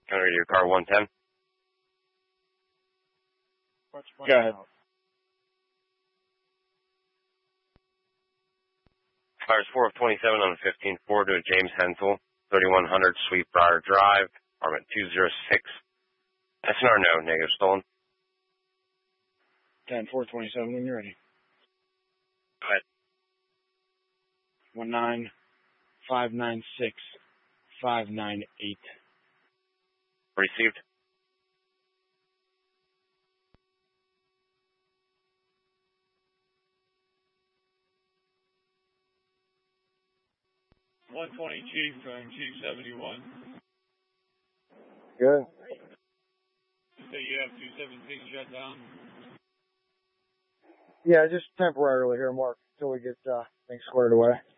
Can I read your car 110? Go ahead. Fires 4 of 27 on the 15-4 to James Hensel, 3100 Sweetbriar Drive, apartment 206. SNR no, negative stolen. 10-427 when you're ready. Go ahead. 19596-598. Received. Chief from Chief 71. Good. So you have 276 shut down? Yeah, just temporarily here, Mark, until we get things squared away.